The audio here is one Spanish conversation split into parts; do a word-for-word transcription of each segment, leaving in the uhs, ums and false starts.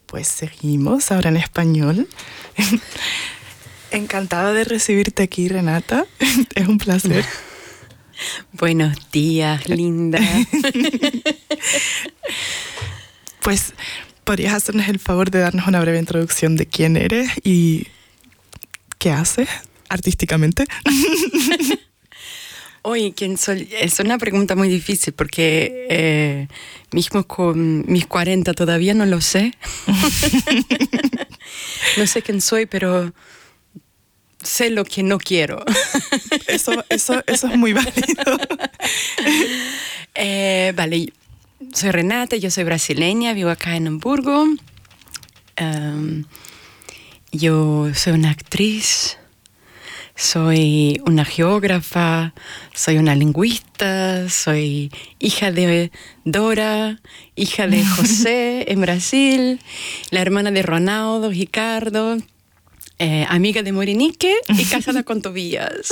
Pues seguimos ahora en español. Encantada de recibirte aquí, Renata. Es un placer. Buenos días, linda. Pues, ¿podrías hacernos el favor de darnos una breve introducción de quién eres y qué haces artísticamente? Oye, ¿quién soy? Es una pregunta muy difícil porque eh, mismo con mis cuarenta todavía no lo sé. No sé quién soy, pero sé lo que no quiero. Eso, eso, eso es muy válido. eh, vale, soy Renata, yo soy brasileña, vivo acá en Hamburgo. Um, yo soy una actriz. Soy una geógrafa, soy una lingüista, soy hija de Dora, hija de José en Brasil, la hermana de Ronaldo, Ricardo, eh, amiga de Morinique y casada con Tobías.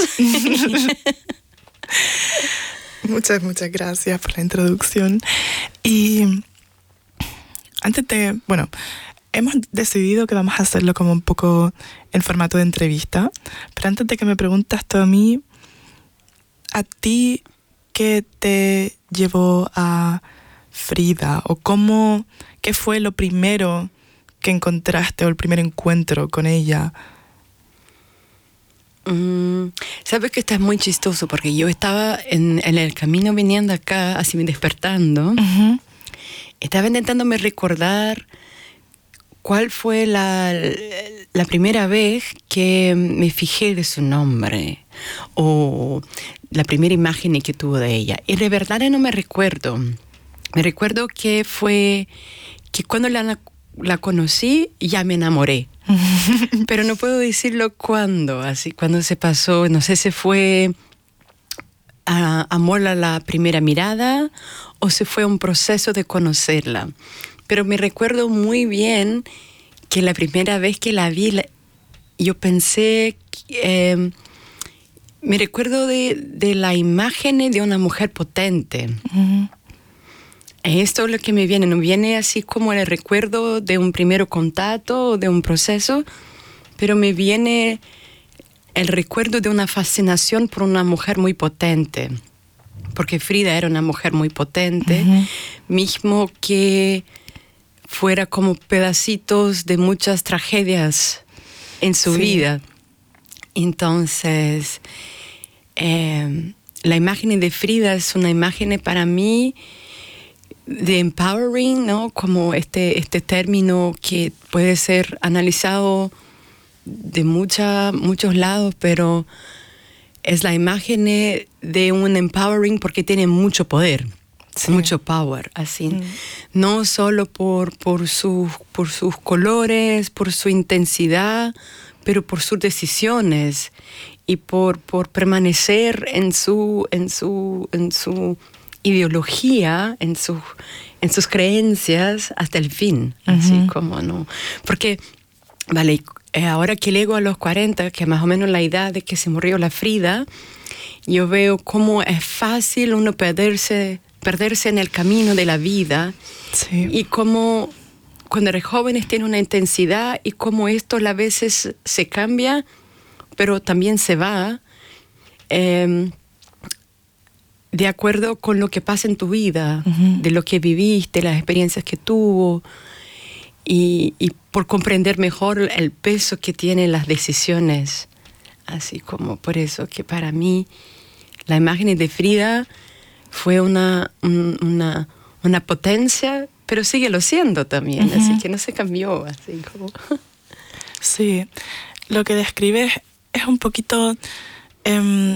Muchas, muchas gracias por la introducción. Y antes de, bueno, hemos decidido que vamos a hacerlo como un poco en formato de entrevista, pero antes de que me preguntas tú a mí, ¿a ti qué te llevó a Frida? ¿O cómo, qué fue lo primero que encontraste o el primer encuentro con ella? Mm, Sabes que estás muy chistoso porque yo estaba en, en el camino viniendo acá, así me despertando, uh-huh. Estaba intentándome recordar ¿cuál fue la, la primera vez que me fijé de su nombre? O la primera imagen que tuvo de ella. Y de verdad no me recuerdo. Me recuerdo que fue que cuando la, la conocí ya me enamoré. Pero no puedo decirlo cuándo. Así, cuando se pasó, no sé si fue a, amor a la primera mirada o si fue un proceso de conocerla. Pero me recuerdo muy bien que la primera vez que la vi, la, yo pensé, eh, me recuerdo de, de la imagen de una mujer potente. Uh-huh. Esto es lo que me viene, no viene así como el recuerdo de un primer contacto o de un proceso, pero me viene el recuerdo de una fascinación por una mujer muy potente. Porque Frida era una mujer muy potente, uh-huh. Mismo que fuera como pedacitos de muchas tragedias en su sí. vida. Entonces, eh, la imagen de Frida es una imagen para mí de empowering, ¿no? Como este, este término que puede ser analizado de mucha, muchos lados, pero es la imagen de un empowering porque tiene mucho poder. Sí. Mucho power, así. Mm. No solo por, por, sus, por sus colores, por su intensidad, pero por sus decisiones y por, por permanecer en su, en su, en su ideología, en, su, en sus creencias hasta el fin. Uh-huh. Así como, ¿no? Porque, vale, ahora que llego a los cuarenta, que es más o menos la edad de que se murió la Frida, yo veo cómo es fácil uno perderse perderse en el camino de la vida. Sí. Y cómo cuando eres jóvenes tiene una intensidad y cómo esto a veces se cambia, pero también se va eh, de acuerdo con lo que pasa en tu vida, uh-huh. De lo que viviste, las experiencias que tuvo y, y por comprender mejor el peso que tienen las decisiones. Así como por eso que para mí la imagen de Frida fue una, una, una potencia, pero sigue lo siendo también, uh-huh. Así que no se cambió. Así como... Sí, lo que describes es un poquito... Um,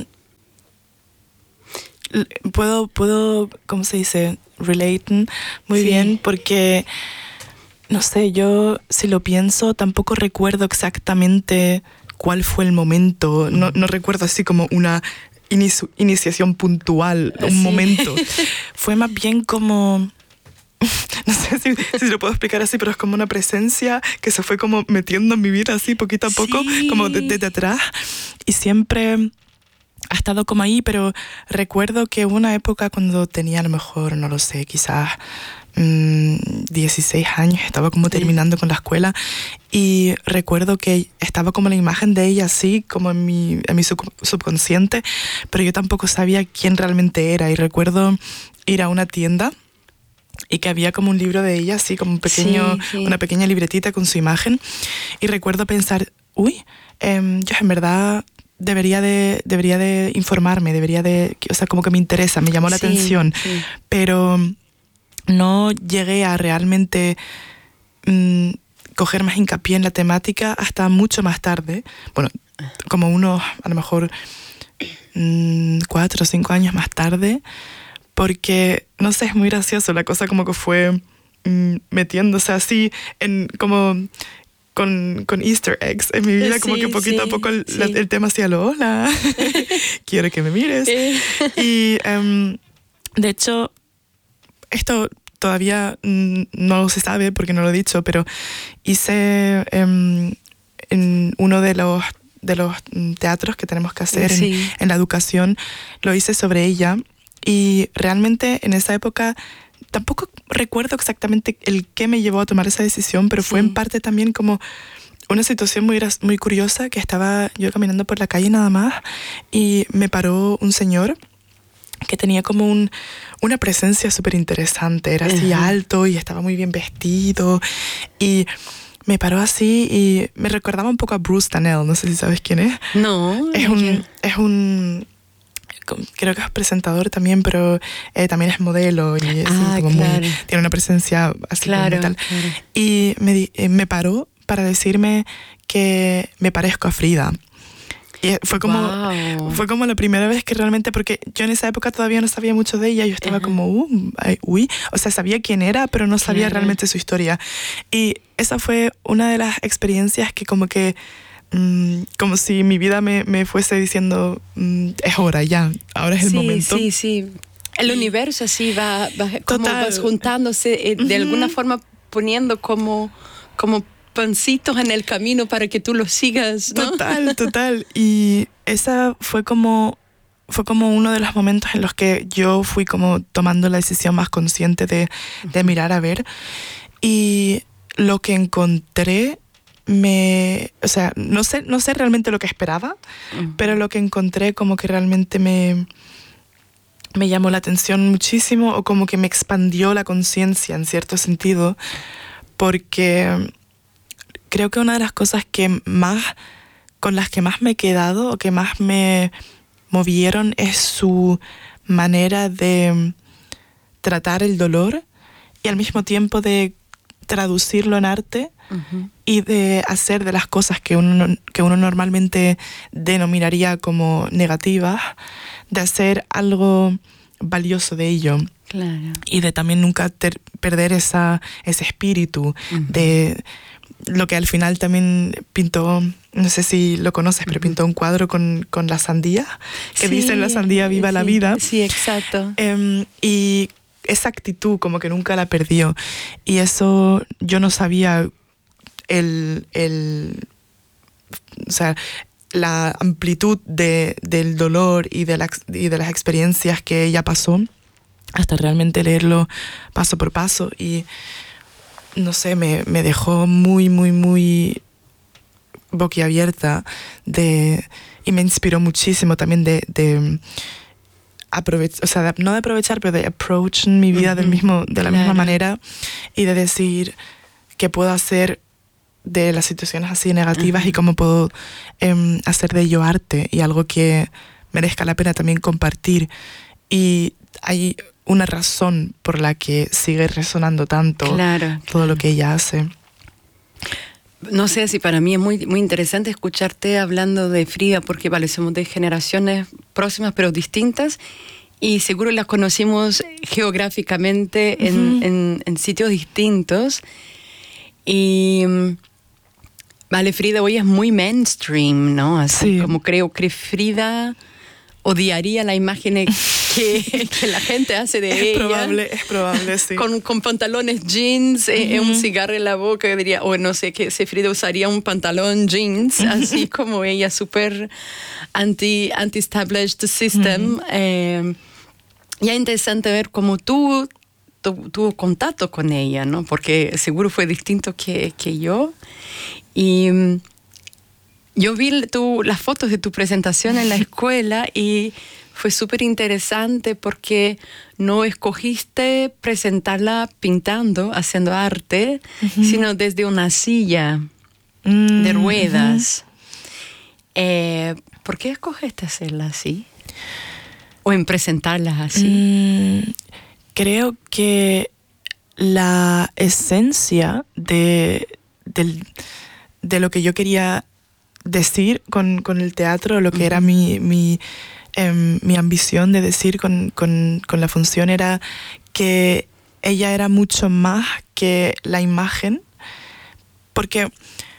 puedo, puedo, ¿cómo se dice? Relate muy sí. bien, porque, no sé, yo si lo pienso, tampoco recuerdo exactamente cuál fue el momento. No, no recuerdo así como una... Inici- iniciación puntual, un sí. momento. Fue más bien como, no sé si, si lo puedo explicar así, pero es como una presencia que se fue como metiendo en mi vida así poquito a poco, sí. como desde de, de atrás. Y siempre ha estado como ahí, pero recuerdo que hubo una época cuando tenía a lo mejor, no lo sé, quizás mmm, dieciséis años, estaba como terminando sí. con la escuela, y recuerdo que estaba como la imagen de ella así, como en mi, en mi sub- subconsciente, pero yo tampoco sabía quién realmente era, y recuerdo ir a una tienda y que había como un libro de ella, así como un pequeño, sí, sí. una pequeña libretita con su imagen, y recuerdo pensar, uy, eh, yo en verdad debería de, debería de informarme, debería de, o sea, como que me interesa, me llamó la sí, atención, sí. pero no llegué a realmente mmm, coger más hincapié en la temática hasta mucho más tarde, bueno, como unos, a lo mejor, mmm, cuatro o cinco años más tarde, porque, no sé, es muy gracioso, la cosa como que fue mmm, metiéndose así, en como con, con easter eggs en mi vida, sí, como que poquito sí, a poco el, sí. la, el tema hacía lo, hola, quiero que me mires. Y um, de hecho, esto todavía mm, no se sabe porque no lo he dicho, pero hice um, en uno de los, de los teatros que tenemos que hacer sí. en, en la educación, lo hice sobre ella. Y realmente en esa época tampoco recuerdo exactamente el qué me llevó a tomar esa decisión, pero sí. fue en parte también como una situación muy, muy curiosa, que estaba yo caminando por la calle nada más y me paró un señor que tenía como un, una presencia súper interesante, era así uh-huh. alto y estaba muy bien vestido y me paró así y me recordaba un poco a Bruce Tanell, no sé si sabes quién es. No. Es un... Es un creo que es presentador también, pero eh, también es modelo y es ah, como claro. muy, tiene una presencia así claro, como tal. Claro. Y me, di, eh, me paró para decirme que me parezco a Frida. Y fue como, wow. fue como la primera vez que realmente, porque yo en esa época todavía no sabía mucho de ella, yo estaba uh-huh. como, uh, ay, uy, o sea, sabía quién era, pero no sabía claro. realmente su historia. Y esa fue una de las experiencias que como que Mm, como si mi vida me, me fuese diciendo mm, es hora ya, ahora es el sí, momento. Sí, sí, el y universo así va, va como vas juntándose, eh, uh-huh. de alguna forma poniendo como, como pancitos en el camino para que tú los sigas, ¿no? Total, total. Y esa fue como, fue como uno de los momentos en los que yo fui como tomando la decisión más consciente de, uh-huh. de mirar a ver. Y lo que encontré me, o sea, no sé, no sé realmente lo que esperaba, uh-huh. pero lo que encontré como que realmente me, me llamó la atención muchísimo, o como que me expandió la conciencia en cierto sentido, porque creo que una de las cosas que más, con las que más me he quedado, o que más me movieron, es su manera de tratar el dolor y al mismo tiempo de traducirlo en arte. Uh-huh. Y de hacer de las cosas que uno, que uno normalmente denominaría como negativas, de hacer algo valioso de ello. Claro. Y de también nunca ter, perder esa, ese espíritu uh-huh. de lo que al final también pintó, no sé si lo conoces, pero uh-huh. pintó un cuadro con, con la sandía, que sí, dice la sandía viva sí, la vida. Sí, exacto. Um, y esa actitud como que nunca la perdió. Y eso yo no sabía el, el o sea, la amplitud de, del dolor y de, la, y de las experiencias que ella pasó, hasta realmente leerlo paso por paso. Y no sé, me, me dejó muy, muy, muy boquiabierta de, y me inspiró muchísimo también de, de aprovechar, o sea, de, no de aprovechar, pero de approach mi vida uh-huh. del mismo, de la claro. misma manera, y de decir qué puedo hacer de las situaciones así negativas uh-huh. y cómo puedo eh, hacer de ello arte y algo que merezca la pena también compartir. Y hay una razón por la que sigue resonando tanto claro, todo claro. lo que ella hace. No sé si para mí es muy, muy interesante escucharte hablando de Frida, porque vale, somos de generaciones próximas pero distintas, y seguro las conocimos geográficamente uh-huh. en, en, en sitios distintos. Y vale, Frida hoy es muy mainstream, ¿no? Así sí. como creo que Frida odiaría la imagen que, que la gente hace de es ella. Es probable, es probable, sí. Con, con pantalones jeans, uh-huh. eh, un cigarro en la boca, diría, o no sé, que Frida usaría un pantalón jeans, uh-huh. así como ella, súper anti, anti-established system. Uh-huh. Eh, y es interesante ver cómo tú tu, tuvo contacto con ella, ¿no? Porque seguro fue distinto que, que yo. Y um, yo vi tu, las fotos de tu presentación en la escuela y fue súper interesante porque no escogiste presentarla pintando, haciendo arte, uh-huh. sino desde una silla mm, de ruedas. Uh-huh. eh, ¿Por qué escogiste hacerla así? ¿O en presentarlas así? Mm, creo que la esencia de, de, de lo que yo quería decir con, con el teatro, lo que uh-huh. era mi... mi Eh, mi ambición de decir con, con, con la función era que ella era mucho más que la imagen, porque,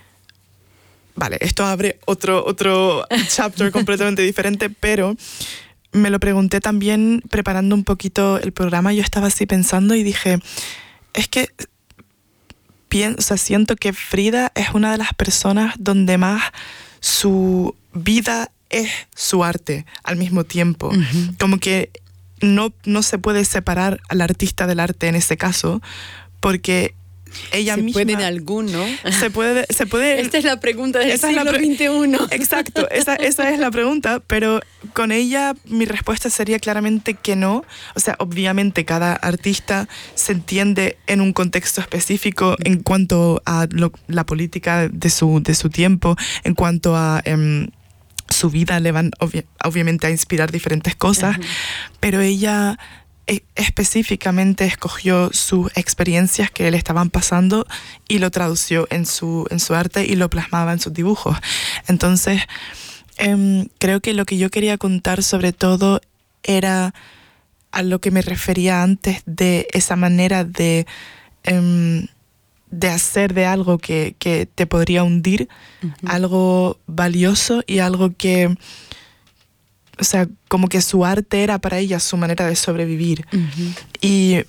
vale, esto abre otro, otro chapter completamente diferente, pero me lo pregunté también preparando un poquito el programa. Yo estaba así pensando y dije, es que pienso, o sea, siento que Frida es una de las personas donde más su vida es su arte al mismo tiempo. Uh-huh. Como que no, no se puede separar al artista del arte en ese caso, porque ella se misma... puede en alguno. Se puede, se puede... Esta es la pregunta del siglo pre- veintiuno. Exacto, esa, esa es la pregunta, pero con ella mi respuesta sería claramente que no. O sea, obviamente cada artista se entiende en un contexto específico en cuanto a lo, la política de su, de su tiempo, en cuanto a... Um, su vida le van obvi- obviamente a inspirar diferentes cosas, uh-huh. pero ella e- específicamente escogió sus experiencias que le estaban pasando y lo tradució en su, en su arte y lo plasmaba en sus dibujos. Entonces, eh, creo que lo que yo quería contar sobre todo era a lo que me refería antes de esa manera de... Eh, de hacer de algo que, que te podría hundir, uh-huh. algo valioso y algo que, o sea, como que su arte era para ella su manera de sobrevivir. Uh-huh. Y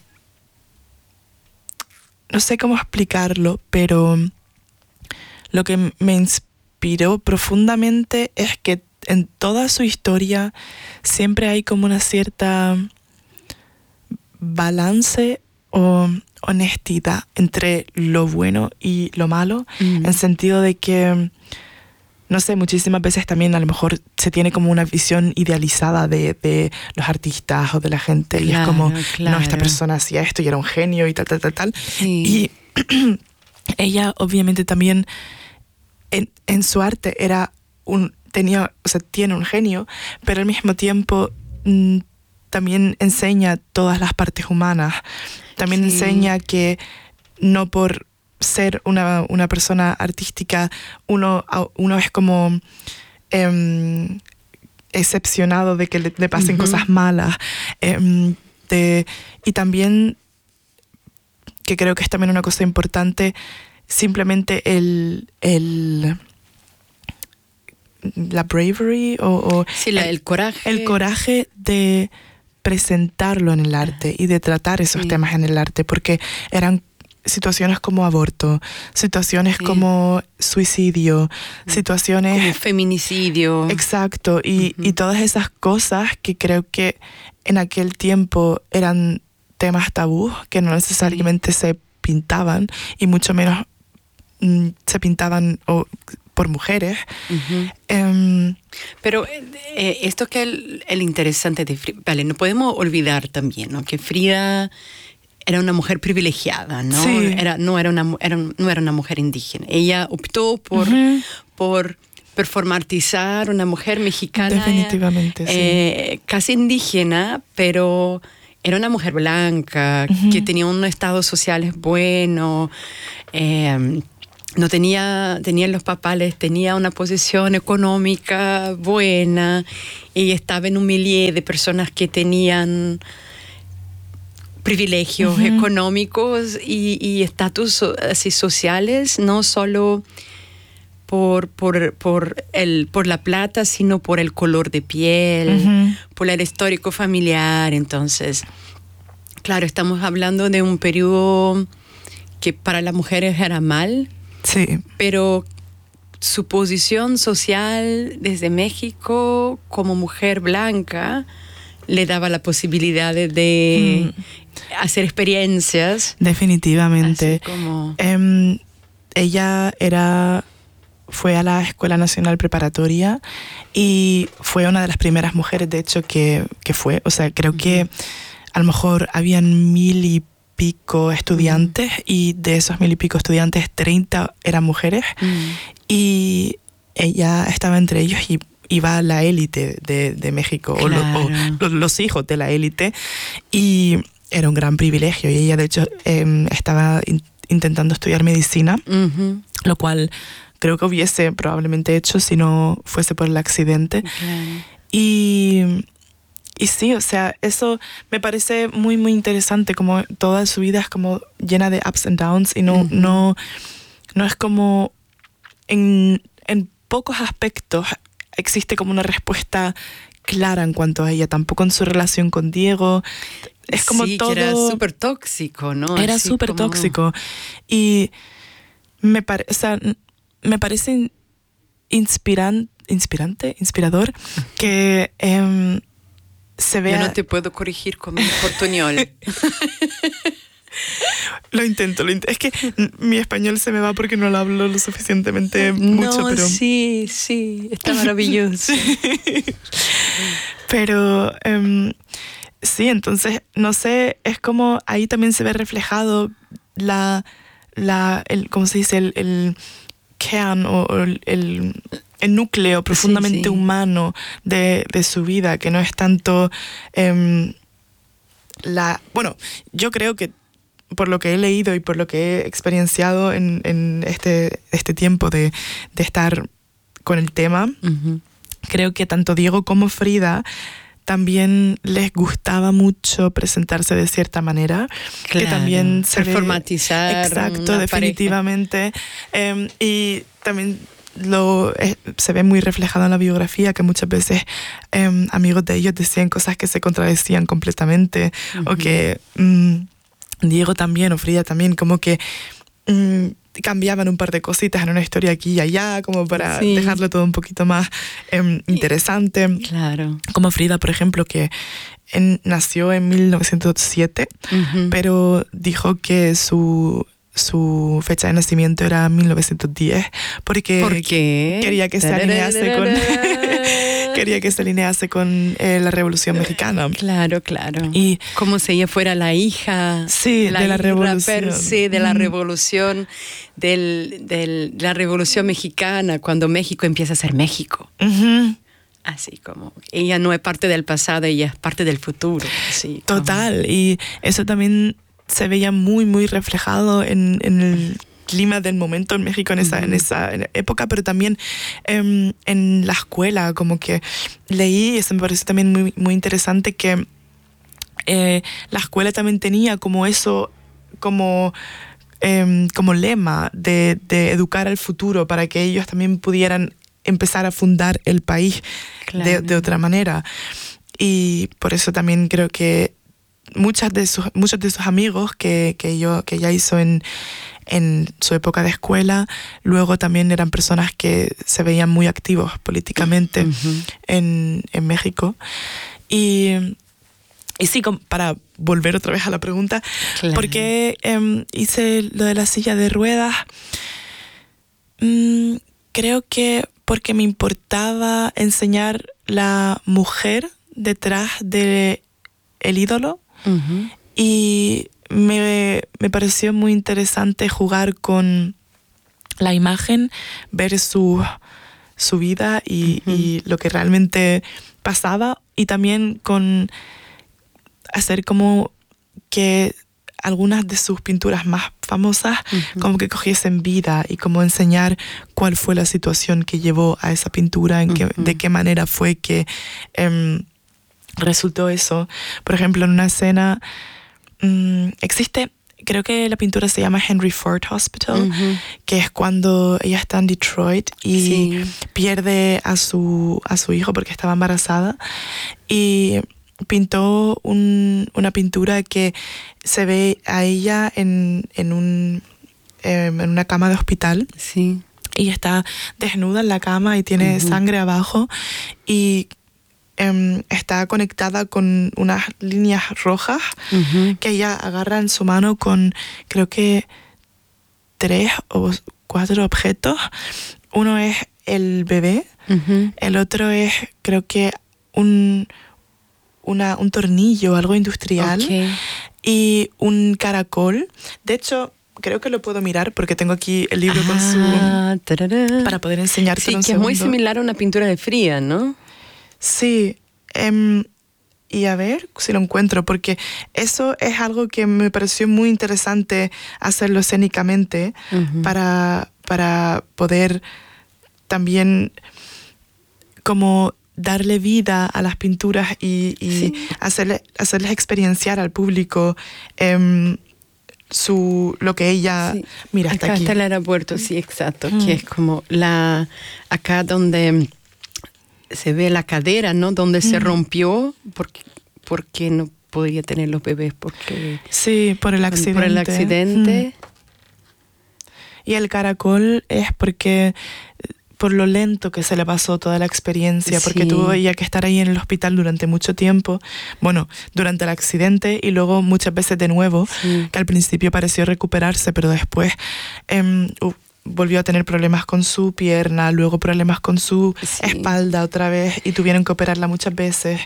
no sé cómo explicarlo, pero lo que me inspiró profundamente es que en toda su historia siempre hay como una cierta balance o honestidad entre lo bueno y lo malo, mm. en sentido de que, no sé, muchísimas veces también a lo mejor se tiene como una visión idealizada de, de los artistas o de la gente, claro, y es como, claro. no, esta persona hacía esto y era un genio y tal, tal, tal, tal. Sí. Y ella obviamente también en, en su arte era un, tenía, o sea, tiene un genio, pero al mismo tiempo mm, también enseña todas las partes humanas. También sí. enseña que no por ser una, una persona artística uno, uno es como eh, excepcionado de que le, le pasen uh-huh. cosas malas. Eh, de, y también, que creo que es también una cosa importante, simplemente el... el la bravery o, o sí, la, el, el coraje. El coraje de presentarlo en el arte y de tratar esos sí. temas en el arte, porque eran situaciones como aborto, situaciones sí. como suicidio, sí. situaciones... Como feminicidio. Exacto, y, uh-huh. y todas esas cosas que creo que en aquel tiempo eran temas tabús, que no necesariamente sí. se pintaban, y mucho menos mm, se pintaban o, por mujeres. Uh-huh. Um, Pero eh, esto que es el, el interesante de Frida, vale, no podemos olvidar también, ¿no? Que Frida era una mujer privilegiada, ¿no? Sí. Era, no, era una, era, no era una mujer indígena. Ella optó por, uh-huh. por performatizar una mujer mexicana. Definitivamente, eh, sí. Casi indígena, pero era una mujer blanca, uh-huh. que tenía unos estados sociales buenos, eh, no tenía, tenía los papeles, tenía una posición económica buena, y estaba en un milieu de personas que tenían privilegios uh-huh. económicos y estatus así sociales, no solo por, por, por, el, por la plata, sino por el color de piel, uh-huh. por el histórico familiar. Entonces, claro, estamos hablando de un periodo que para las mujeres era mal, sí. pero su posición social desde México como mujer blanca le daba la posibilidad de, de, hacer experiencias. Definitivamente. Así como... Um, ella era... fue a la Escuela Nacional Preparatoria y fue una de las primeras mujeres, de hecho, que, que fue. O sea, creo uh-huh. que a lo mejor habían mil y pico estudiantes uh-huh. y de esos mil y pico estudiantes, treinta eran mujeres uh-huh. y ella estaba entre ellos y iba a la élite de, de México, claro. o, lo, o los, los hijos de la élite, y era un gran privilegio. Y ella, de hecho, eh, estaba in, intentando estudiar medicina, uh-huh. lo cual... creo que hubiese probablemente hecho si no fuese por el accidente. Okay. Y, y sí, o sea, eso me parece muy, muy interesante, como toda su vida es como llena de ups and downs y no, uh-huh. no, no es como en, en pocos aspectos existe como una respuesta clara en cuanto a ella, tampoco en su relación con Diego. Es como sí, todo... que era súper tóxico, ¿no? Era súper como... tóxico. Y me parece... O sea, me parece inspiran, inspirante, inspirador que eh, se vea... Yo no te puedo corregir con mi portuñol. Lo intento, lo intento. Es que mi español se me va porque no lo hablo lo suficientemente mucho, no, pero... sí, sí, está maravilloso. Pero um, sí, entonces, no sé, es como ahí también se ve reflejado la, la el, ¿cómo se dice? El... el Kern o, o el, el, el núcleo profundamente sí, sí. humano de, de su vida, que no es tanto eh, la... Bueno, yo creo que por lo que he leído y por lo que he experienciado en, en este, este tiempo de, de estar con el tema, uh-huh. creo que tanto Diego como Frida también les gustaba mucho presentarse de cierta manera, claro, que también se performatizar ve, exacto, definitivamente, eh, y también lo eh, se ve muy reflejado en la biografía, que muchas veces eh, amigos de ellos decían cosas que se contradecían completamente, uh-huh. o que mm, Diego también o Frida también como que mm, cambiaban un par de cositas en una historia aquí y allá, como para sí. dejarlo todo un poquito más eh, interesante. Claro. Como Frida, por ejemplo, que en, nació en mil novecientos siete, uh-huh. pero dijo que su, su fecha de nacimiento era mil novecientos diez, porque ¿Por qué? quería que se alinease con... quería que se alinease con eh, la Revolución Mexicana. Claro, claro. Y como si ella fuera la hija sí, la de la Revolución. Per se, de la Revolución, del, del, de la Revolución Mexicana, cuando México empieza a ser México. Uh-huh. Así como, ella no es parte del pasado, ella es parte del futuro. Así Total, como. Y eso también se veía muy, muy reflejado en, en el clima del momento en México en esa, uh-huh. en esa época, pero también eh, en la escuela, como que leí, y eso me pareció también muy, muy interesante, que eh, la escuela también tenía como eso, como, eh, como lema de, de educar al futuro, para que ellos también pudieran empezar a fundar el país claro. de, de otra manera. Y por eso también creo que muchas de sus, muchos de sus amigos que, que, yo, que ella hizo en en su época de escuela, luego también eran personas que se veían muy activos políticamente uh-huh. en, en México. Y, y sí, para volver otra vez a la pregunta, claro. ¿por qué eh, hice lo de la silla de ruedas? Mm, creo que porque me importaba enseñar la mujer detrás del ídolo uh-huh. y Me, me pareció muy interesante jugar con la imagen, ver su, su vida y, uh-huh. y lo que realmente pasaba, y también con hacer como que algunas de sus pinturas más famosas uh-huh. como que cogiesen vida, y como enseñar cuál fue la situación que llevó a esa pintura, en uh-huh. que, de qué manera fue que um, resultó eso. Por ejemplo, en una escena Mm, existe, creo que la pintura se llama Henry Ford Hospital, uh-huh. que es cuando ella está en Detroit y sí. pierde a su, a su hijo porque estaba embarazada, y pintó un, una pintura que se ve a ella en, en, un, eh, en una cama de hospital. Sí. Y está desnuda en la cama y tiene uh-huh. sangre abajo, y eh, está conectada con unas líneas rojas uh-huh. que ella agarra en su mano con, creo que, tres o cuatro objetos. Uno es el bebé, uh-huh. el otro es, creo que, un, una, un tornillo, algo industrial, okay. y un caracol. De hecho, creo que lo puedo mirar porque tengo aquí el libro ah, con su... Tarara. Para poder enseñarte sí, un que segundo. Es muy similar a una pintura de Frida, ¿no? Sí. Um, y a ver si lo encuentro, porque eso es algo que me pareció muy interesante hacerlo escénicamente uh-huh. para, para poder también como darle vida a las pinturas y, y sí. hacerle, hacerles experienciar al público um, su lo que ella sí. mira hasta acá aquí. Está el aeropuerto, sí, exacto, mm. que es como la acá donde se ve la cadera, ¿no? Donde mm. se rompió porque porque no podía tener los bebés porque sí, por el accidente. Por el accidente. Mm. Y el caracol es porque por lo lento que se le pasó toda la experiencia, porque sí. tuvo ella que estar ahí en el hospital durante mucho tiempo, bueno, durante el accidente y luego muchas veces de nuevo, sí. que al principio pareció recuperarse, pero después eh, uh, volvió a tener problemas con su pierna, luego problemas con su sí. espalda otra vez y tuvieron que operarla muchas veces.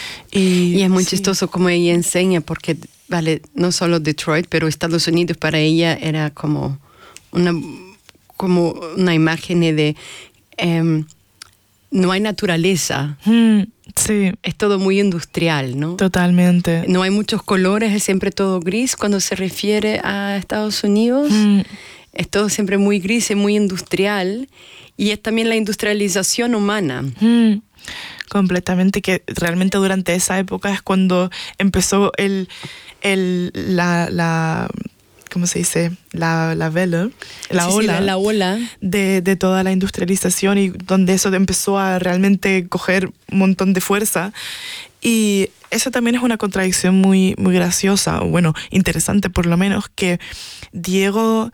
Y, y es muy sí. chistoso como ella enseña, porque, vale, no solo Detroit, pero Estados Unidos para ella era como una... como una imagen de eh, no hay naturaleza, mm, sí. es todo muy industrial, ¿no? Totalmente. No hay muchos colores, es siempre todo gris cuando se refiere a Estados Unidos, mm. es todo siempre muy gris y muy industrial, y es también la industrialización humana. Mm. Completamente, que realmente durante esa época es cuando empezó el, el la, la ¿cómo se dice? La, la vela, la sí, ola, sí, la ola. De, de toda la industrialización y donde eso empezó a realmente coger un montón de fuerza. Y eso también es una contradicción muy, muy graciosa, o bueno, interesante por lo menos, que Diego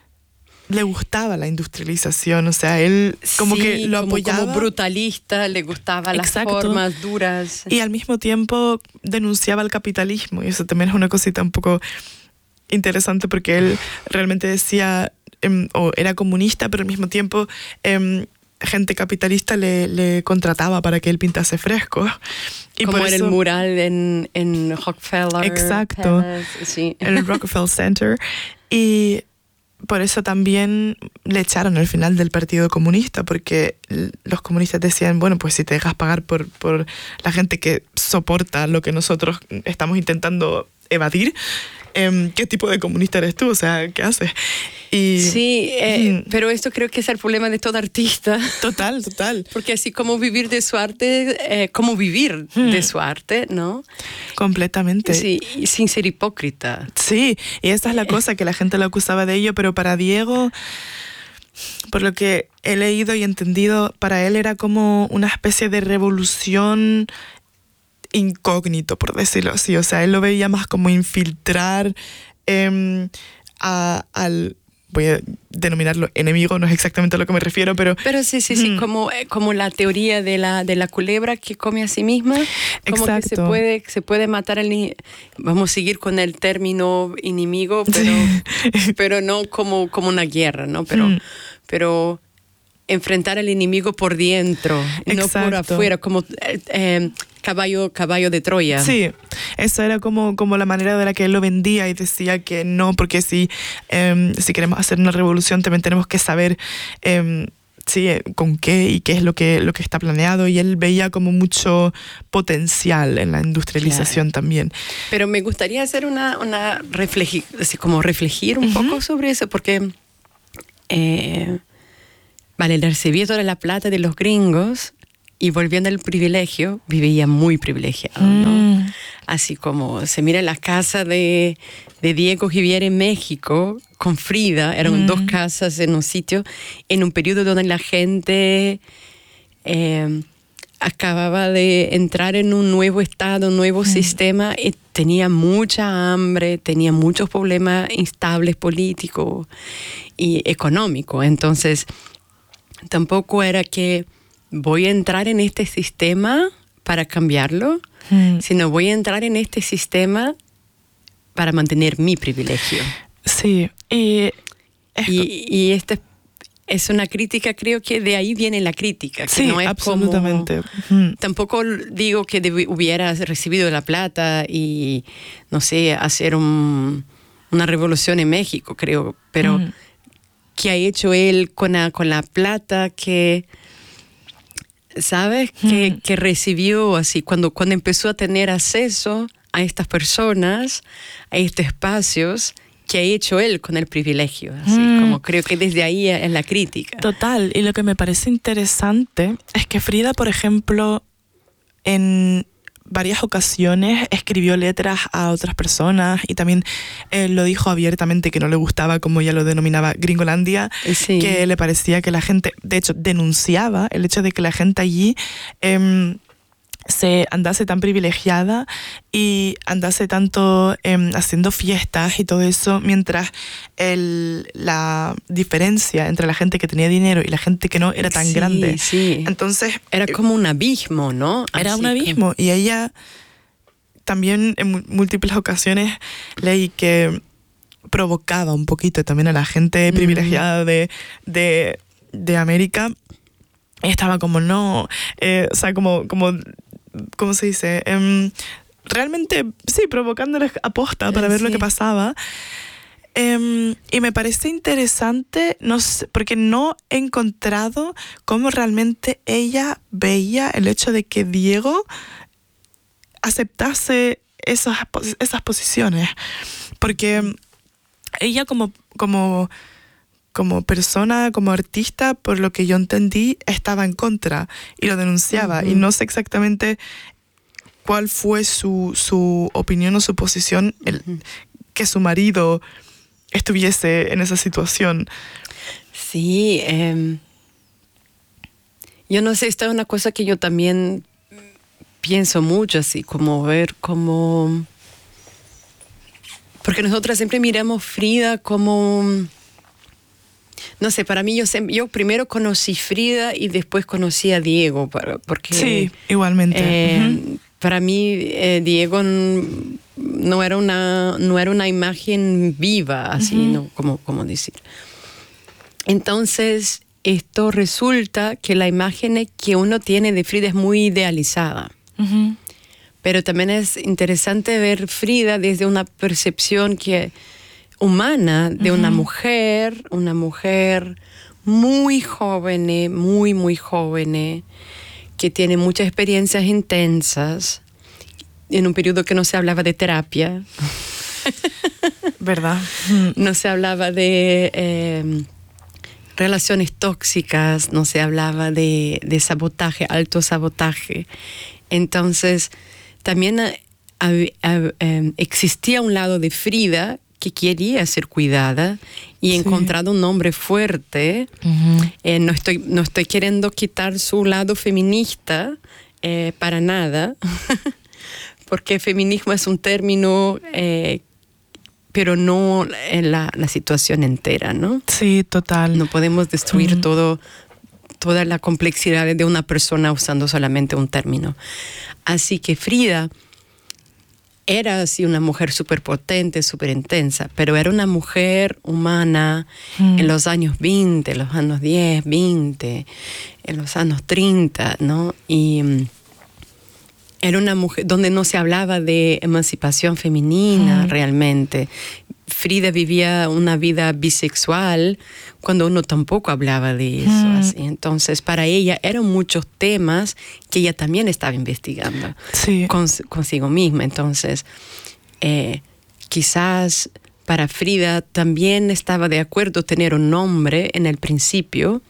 le gustaba la industrialización, o sea, él como sí, que lo como, apoyaba. Como brutalista, le gustaban las formas duras. Y al mismo tiempo denunciaba el capitalismo, y eso también es una cosita un poco interesante porque él realmente decía, eh, o era comunista, pero al mismo tiempo eh, gente capitalista le, le contrataba para que él pintase frescos. Y como por era eso, el mural en, en Rockefeller. Exacto, Palace, sí. en el Rockefeller Center. Y por eso también le echaron al final del Partido Comunista, porque los comunistas decían, bueno, pues si te dejas pagar por, por la gente que soporta lo que nosotros estamos intentando evadir, eh, ¿qué tipo de comunista eres tú? O sea, ¿qué haces? Y, sí, eh, mm. pero esto creo que es el problema de todo artista. Total, total. Porque así como vivir de su arte, eh, como vivir mm. de su arte, ¿no? Completamente. Sí, sin ser hipócrita. Sí, y esa es la cosa, que la gente lo acusaba de ello, pero para Diego, por lo que he leído y entendido, para él era como una especie de revolución incógnito, por decirlo así. O sea, él lo veía más como infiltrar eh, a, al... voy a denominarlo enemigo, no es exactamente a lo que me refiero, pero... Pero sí, sí, sí, mm. como, como la teoría de la, de la culebra que come a sí misma. Como Exacto. que se puede, se puede matar al... Vamos a seguir con el término enemigo, pero, sí. pero no como, como una guerra, ¿no? Pero, mm. pero enfrentar al enemigo por dentro, Exacto. no por afuera, como... Eh, eh, Caballo, caballo de Troya. Sí, eso era como, como la manera de la que él lo vendía y decía que no, porque si, eh, si queremos hacer una revolución también tenemos que saber eh, sí, con qué y qué es lo que, lo que está planeado, y él veía como mucho potencial en la industrialización claro. también. Pero me gustaría hacer una, una refleji, así como reflejar un uh-huh. poco sobre eso, porque eh, vale, él recibía toda la plata de los gringos. Y volviendo al privilegio, vivía muy privilegiado, ¿no? Mm. Así como se mira la casa de, de Diego Rivera en México, con Frida, eran mm. dos casas en un sitio, en un periodo donde la gente eh, acababa de entrar en un nuevo estado, un nuevo mm. sistema, y tenía mucha hambre, tenía muchos problemas instables políticos y económicos. Entonces, tampoco era que... voy a entrar en este sistema para cambiarlo, Mm. sino voy a entrar en este sistema para mantener mi privilegio. Sí, y, es Y, y esta es una crítica, creo que de ahí viene la crítica. Que sí, no es absolutamente. Como, Mm. tampoco digo que debi- hubiera recibido la plata y, no sé, hacer un, una revolución en México, creo, pero Mm. ¿qué ha hecho él con la, con la plata que... ¿Sabes? Mm. Que, que recibió así, cuando, cuando empezó a tener acceso a estas personas, a estos espacios, que ha hecho él con el privilegio. Así, Mm. como creo que desde ahí es la crítica. Total, y lo que me parece interesante es que Frida, por ejemplo, en varias ocasiones escribió letras a otras personas y también eh, lo dijo abiertamente que no le gustaba, como ella lo denominaba, Gringolandia, Sí. que le parecía que la gente, de hecho, denunciaba el hecho de que la gente allí eh, se andase tan privilegiada y andase tanto eh, haciendo fiestas y todo eso, mientras el, la diferencia entre la gente que tenía dinero y la gente que no era tan Sí, grande. sí. Entonces, Era como un abismo, ¿no? era Así un abismo. Y ella también en mu- múltiples ocasiones leí que provocaba un poquito también a la gente Mm. privilegiada de, de, de América. Y estaba como, no, eh, o sea, como, como, ¿cómo se dice? Em, realmente, sí, provocándoles aposta para Eh, ver lo sí. que pasaba. Em, y me parece interesante, no sé, porque no he encontrado cómo realmente ella veía el hecho de que Diego aceptase esas, pos- esas posiciones. Porque ella como, como, como persona, como artista, por lo que yo entendí, estaba en contra y lo denunciaba. Ujú. Y no sé exactamente cuál fue su, su opinión o su posición, el, que su marido estuviese en esa situación. Sí, eh, yo no sé, esta es una cosa que yo también pienso mucho, así como ver cómo... Porque nosotras siempre miramos Frida como... No sé, para mí yo, sem- yo primero conocí Frida y después conocí a Diego, para- porque... Sí, igualmente. Eh, Ujú. Para mí, eh, Diego n- no era una, no era una imagen viva, así, Ujú. ¿no? Como, como decir. Entonces, esto resulta que la imagen que uno tiene de Frida es muy idealizada. Ujú. Pero también es interesante ver Frida desde una percepción que, humana de una Ujú. mujer, una mujer muy joven, muy, muy joven, que tiene muchas experiencias intensas, en un periodo que no se hablaba de terapia, ¿Verdad? no se hablaba de eh, relaciones tóxicas, no se hablaba de, de sabotaje, alto sabotaje. Entonces, también eh, hab- hab- eh, existía un lado de Frida que quería ser cuidada y Sí. encontrado un hombre fuerte. Ujú. Eh, no, estoy, no estoy queriendo quitar su lado feminista eh, para nada, porque feminismo es un término, eh, pero no en la, la situación entera, ¿no? Sí, total. No podemos destruir Mm. todo, toda la complejidad de una persona usando solamente un término. Así que Frida era así una mujer súper potente, súper intensa, pero era una mujer humana Mm. en los años veinte, los años diez, veinte, en los años treinta, ¿no? Y mm, era una mujer donde no se hablaba de emancipación femenina Mm. realmente. Frida vivía una vida bisexual cuando uno tampoco hablaba de eso. Mm. Así. Entonces, para ella eran muchos temas que ella también estaba investigando Sí. cons- consigo misma. Entonces, eh, quizás para Frida también estaba de acuerdo tener un nombre en el principio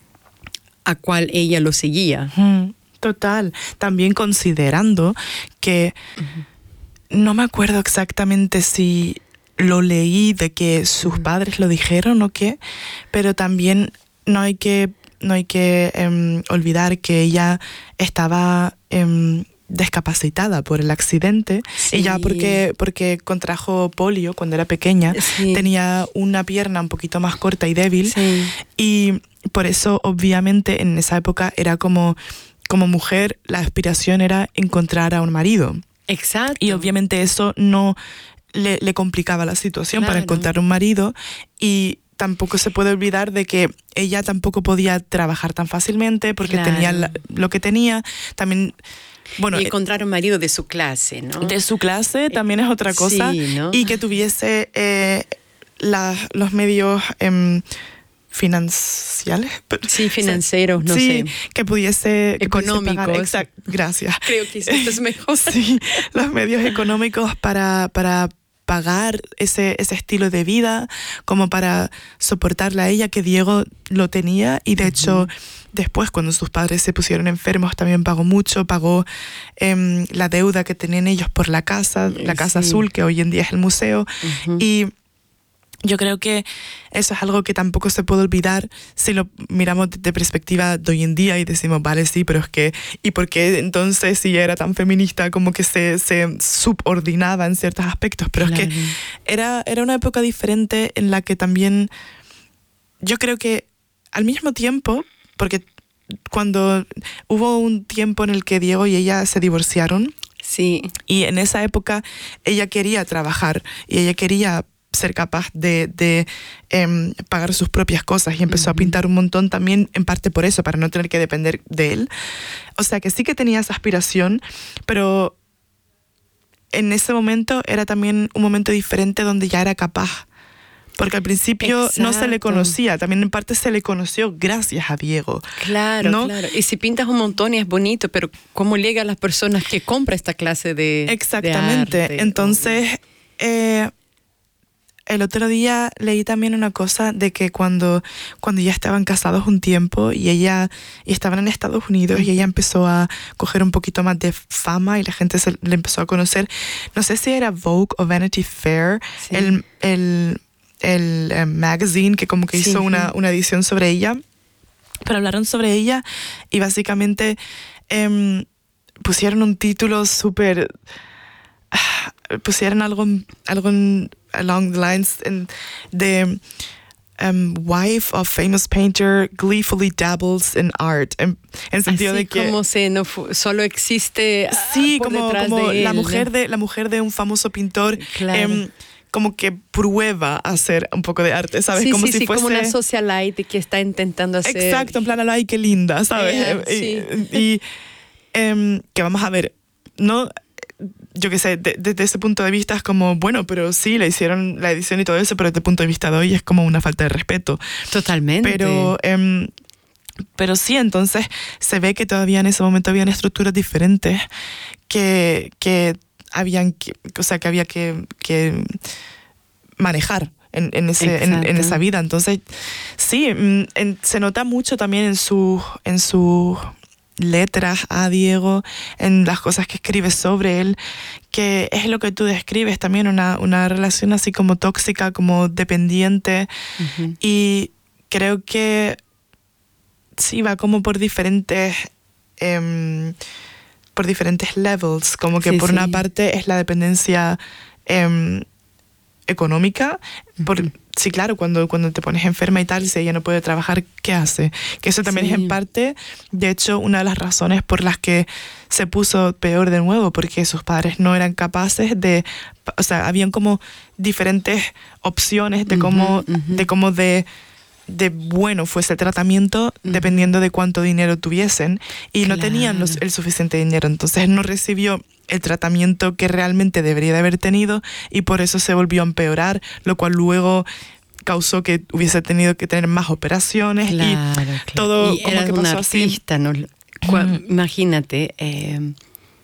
a cual ella lo seguía. Mm. Total. También considerando que no me acuerdo exactamente si lo leí de que sus padres lo dijeron o qué, pero también no hay que, no hay que em, olvidar que ella estaba em, discapacitada por el accidente. Sí. Ella porque, porque contrajo polio cuando era pequeña, Sí. tenía una pierna un poquito más corta y débil, Sí. y por eso obviamente en esa época era como como mujer, la aspiración era encontrar a un marido. Exacto. Y obviamente eso no le, le complicaba la situación, claro, para encontrar un marido. Y tampoco se puede olvidar de que ella tampoco podía trabajar tan fácilmente porque claro, tenía la, lo que tenía. También, bueno, y encontrar un marido de su clase, ¿no? De su clase también es otra cosa. Sí, ¿no? Y que tuviese eh, la, los medios eh, financiales. Sí, financieros, no sí, sé. que pudiese... Que económicos. Pudiese Exacto, gracias. Creo que esto es mejor. Sí, los medios económicos para... para pagar ese, ese estilo de vida, como para soportarla a ella, que Diego lo tenía, y de uh-huh. hecho después cuando sus padres se pusieron enfermos también pagó mucho, pagó eh, la deuda que tenían ellos por la casa, la Casa sí. Azul, que hoy en día es el museo, uh-huh. y yo creo que eso es algo que tampoco se puede olvidar si lo miramos de perspectiva de hoy en día y decimos, vale, sí, pero es que, ¿y por qué entonces si era tan feminista como que se, se subordinaba en ciertos aspectos? Pero claro. es que era, era una época diferente en la que también yo creo que al mismo tiempo, porque cuando hubo un tiempo en el que Diego y ella se divorciaron, sí. y en esa época ella quería trabajar y ella quería ser capaz de, de eh, pagar sus propias cosas, y empezó uh-huh. a pintar un montón también, en parte por eso, para no tener que depender de él. O sea que sí que tenía esa aspiración, pero en ese momento era también un momento diferente donde ya era capaz, porque al principio Exacto. no se le conocía, también en parte se le conoció gracias a Diego. Claro, ¿no? claro. Y si pintas un montón y es bonito, pero ¿cómo llega a las personas que compran esta clase de Exactamente. de arte? Entonces, eh, el otro día leí también una cosa de que cuando, cuando ya estaban casados un tiempo y ella y estaban en Estados Unidos y ella empezó a coger un poquito más de fama y la gente se le empezó a conocer, no sé si era Vogue o Vanity Fair, sí. el, el, el, el magazine que como que sí, hizo sí. Una, una edición sobre ella, pero hablaron sobre ella y básicamente eh, pusieron un título súper... pusieron algo, algo along the lines de um, wife of famous painter gleefully dabbles in art, en, en sentido Así de que como se no fu- solo existe sí por como, detrás como de la él, mujer ¿no? de la mujer de un famoso pintor, claro. um, como que prueba a hacer un poco de arte, ¿sabes? Sí, como sí, si sí, fuese como una socialite que está intentando hacer. Exacto, en plan, ay, qué linda, ¿sabes? Yeah, y sí. y um, que vamos a ver, no, yo qué sé, de, desde ese punto de vista es como, bueno, pero sí, le hicieron la edición y todo eso, pero desde el punto de vista de hoy es como una falta de respeto. Totalmente. Pero, um, pero sí, entonces se ve que todavía en ese momento habían estructuras diferentes que, que habían, que, o sea, que había que, que manejar en, en, ese, en, en esa vida. Entonces, sí, en, se nota mucho también en su, en su letras a Diego, en las cosas que escribe sobre él, que es lo que tú describes también, una, una relación así como tóxica, como dependiente, uh-huh. y creo que sí va como por diferentes eh, por diferentes levels, como que sí, por sí. una parte es la dependencia eh, económica, por, uh-huh. sí, claro, cuando, cuando te pones enferma y tal, si ella no puede trabajar, ¿qué hace? Que eso también sí. es en parte, de hecho, una de las razones por las que se puso peor de nuevo, porque sus padres no eran capaces de, o sea, habían como diferentes opciones de cómo, uh-huh, uh-huh. de cómo de, de bueno fuese el tratamiento, uh-huh. dependiendo de cuánto dinero tuviesen, y claro. no tenían los, el suficiente dinero, entonces no recibió el tratamiento que realmente debería de haber tenido y por eso se volvió a empeorar, lo cual luego causó que hubiese tenido que tener más operaciones claro, y claro. todo y como era que pasó una artista, así. ¿no? Uh-huh. Imagínate, eh,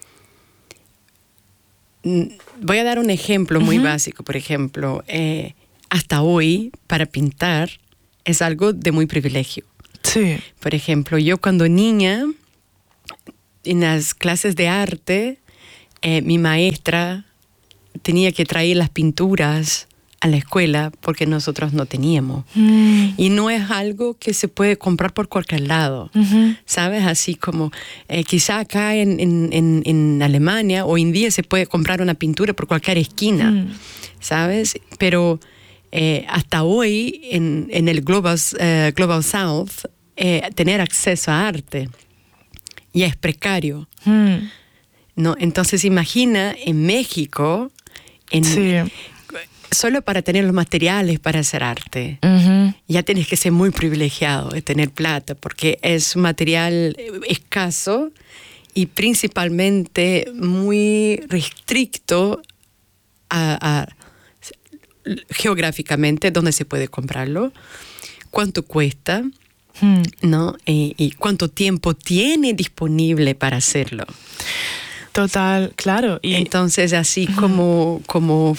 voy a dar un ejemplo muy uh-huh. básico, por ejemplo, eh, hasta hoy para pintar es algo de muy privilegio. Sí. Por ejemplo, yo cuando niña, en las clases de arte, Eh, mi maestra tenía que traer las pinturas a la escuela porque nosotros no teníamos. Mm. Y no es algo que se puede comprar por cualquier lado, uh-huh. ¿sabes? Así como eh, quizá acá en, en, en, en Alemania hoy en día se puede comprar una pintura por cualquier esquina, mm. ¿sabes? Pero eh, hasta hoy en, en el Global, uh, Global South, eh, tener acceso a arte ya es precario. Mm. ¿No? Entonces imagina en México, en, Sí. solo para tener los materiales para hacer arte, Uh-huh. ya tienes que ser muy privilegiado de tener plata, porque es un material escaso y principalmente muy restricto a, a, geográficamente dónde se puede comprarlo, cuánto cuesta, Mm. ¿no? Y, y cuánto tiempo tiene disponible para hacerlo. Total, claro. Y Entonces, así como, como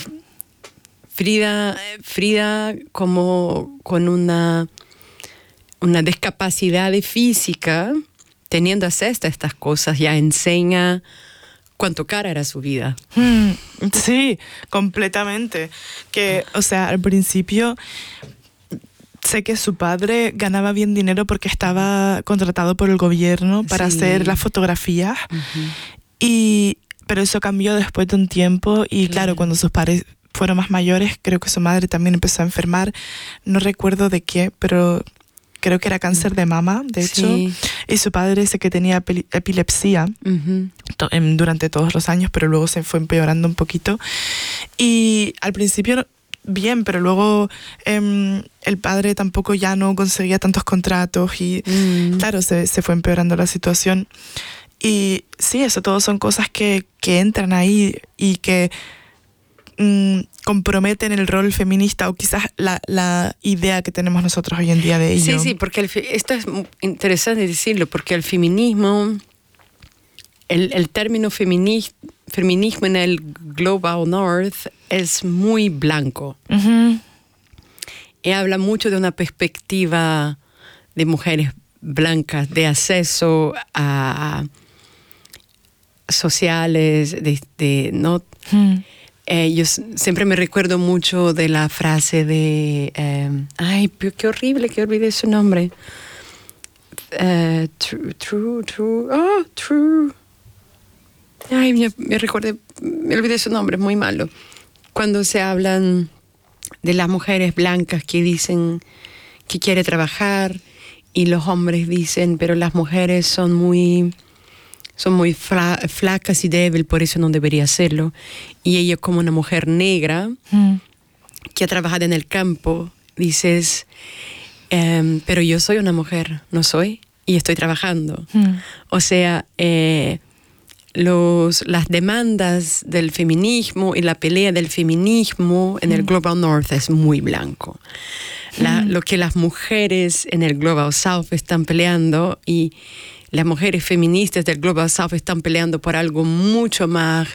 Frida, Frida como con una, una discapacidad física, teniendo acceso a estas cosas, ya enseña cuánto cara era su vida. Mm, sí, completamente. Que, o sea, al principio sé que su padre ganaba bien dinero porque estaba contratado por el gobierno para Sí. hacer las fotografías. Uh-huh. Y, pero eso cambió después de un tiempo y claro. Claro. Cuando sus padres fueron más mayores, creo que su madre también empezó a enfermar. No recuerdo de qué, pero creo que era cáncer de mama, de hecho. Sí. Y su padre sé que tenía epi- epilepsia Uh-huh. to- em, durante todos los años, pero luego se fue empeorando un poquito. Y al principio no- bien, pero luego em, el padre tampoco ya no conseguía tantos contratos y Mm. claro, se, se fue empeorando la situación. Y sí, eso todo son cosas que, que entran ahí y que mm, comprometen el rol feminista o quizás la, la idea que tenemos nosotros hoy en día de ello. Sí, sí, porque el, fe- esto es mu- interesante decirlo, porque el feminismo, el, el término femini- feminismo en el Global North es muy blanco. Ujú. Y habla mucho de una perspectiva de mujeres blancas, de acceso a sociales, de, de no. Mm. Eh, yo s- siempre me recuerdo mucho de la frase de, eh, ay, pero qué horrible que olvidé su nombre. Eh, true, true, true, oh, true. Ay, me, me recordé, me olvidé su nombre, es muy malo. Cuando se hablan de las mujeres blancas que dicen que quiere trabajar y los hombres dicen, pero las mujeres son muy, son muy fla- flacas y débiles, por eso no debería hacerlo. Y ella como una mujer negra Mm. que ha trabajado en el campo, dices, em, pero yo soy una mujer, ¿no soy? Y estoy trabajando. Mm. O sea, eh, los, las demandas del feminismo y la pelea del feminismo en el Global North es muy blanco. La, lo que las mujeres en el Global South están peleando y las mujeres feministas del Global South están peleando por algo mucho más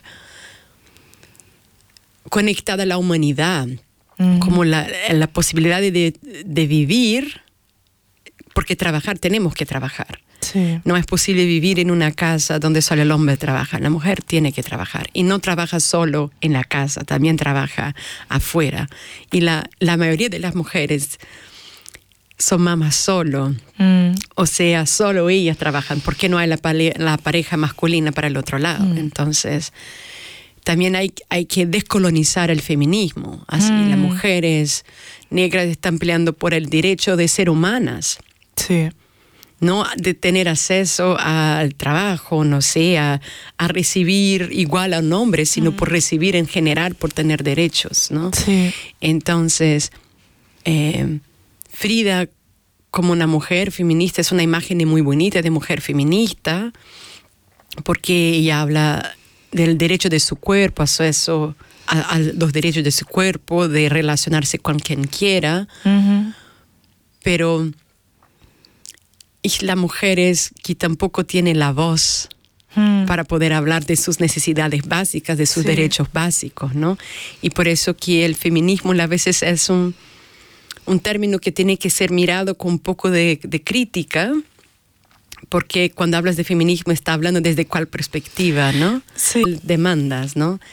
conectado a la humanidad, Mm. como la, la posibilidad de, de vivir, porque trabajar, tenemos que trabajar. Sí. No es posible vivir en una casa donde solo el hombre trabaja. La mujer tiene que trabajar. Y no trabaja solo en la casa, también trabaja afuera. Y la, la mayoría de las mujeres son mamás solo. Mm. O sea, solo ellas trabajan. ¿Por qué no hay la, pale- la pareja masculina para el otro lado? Mm. Entonces, también hay, hay que descolonizar el feminismo. Así, Mm. las mujeres negras están peleando por el derecho de ser humanas. Sí. ¿No? De tener acceso al trabajo, no sé, a, a recibir igual a un hombre, sino Mm. por recibir en general, por tener derechos, ¿no? Sí. Entonces, eh, Frida, como una mujer feminista, es una imagen muy bonita de mujer feminista, porque ella habla del derecho de su cuerpo, acceso a, a los derechos de su cuerpo, de relacionarse con quien quiera, Ujú. pero y las mujeres que tampoco tienen la voz Mm. para poder hablar de sus necesidades básicas, de sus Sí. derechos básicos, ¿no? Y por eso que el feminismo a veces es un, un término que tiene que ser mirado con un poco de, de crítica, porque cuando hablas de feminismo está hablando desde cuál perspectiva, ¿no? Sí. Demandas, ¿no?